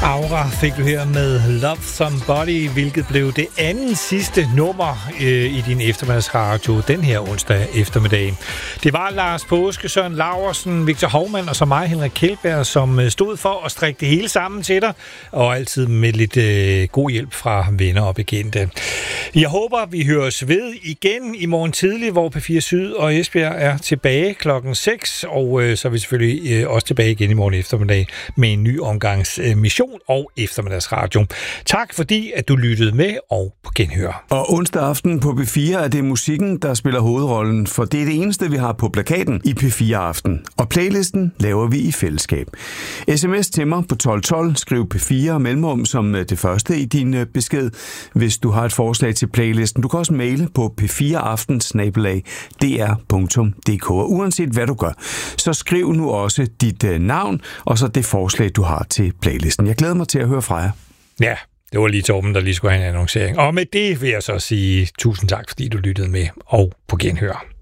Aura fik du her med Love Somebody, hvilket blev det anden sidste nummer i din eftermiddagsradio den her onsdag eftermiddag. Det var Lars Paaske, Søren Laursen, Victor Hovmand og så mig, Henrik Kjeldberg, som stod for at strikke det hele sammen til dig, og altid med lidt god hjælp fra venner og bekendte. Jeg håber, vi høres ved igen i morgen tidlig, hvor P4 Syd og Esbjerg er tilbage klokken 6, og så er vi selvfølgelig også tilbage igen i morgen eftermiddag med en ny omgangs mission og eftermiddagsradio. Tak fordi, at du lyttede med, og på genhør. Og onsdag aften på P4 er det musikken, der spiller hovedrollen, for det er det eneste, vi har på plakaten i P4 Aften. Og playlisten laver vi i fællesskab. SMS til mig på 1212, skriv P4 mellemrum som det første i din besked, hvis du har et forslag til playlisten. Du kan også maile på p4aften@dr.dk. Uanset hvad du gør, så skriv nu også dit navn, og så det forslag, du har til playlisten. Jeg glæder mig til at høre fra jer. Ja, det var lige Torben, der lige skulle have en annoncering. Og med det vil jeg så sige tusind tak, fordi du lyttede med, og på genhør.